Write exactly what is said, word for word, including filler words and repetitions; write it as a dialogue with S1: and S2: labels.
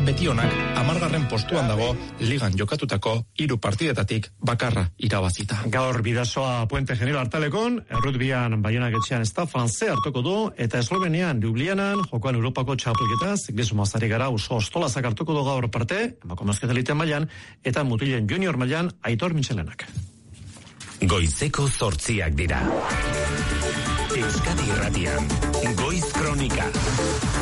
S1: Betionak hamargarren postuan dago ligan jokatutako hiru partidetatik bakarra irabazita.
S2: Gaur bidasoa Puente Genero hartalekon, errutbian Baionak etxean ez da Franze hartuko du, eta Eslovenian Ljubljanan jokoan Europako txapelketa ziklisu mazari gara oso ostolazak hartuko du gaur parte, emakumezko elite mailan eta mutilen junior mailan Aitor Mitxelenak.
S3: Goizeko zortziak dira. Euskadi Irratian, Goiz Kronika.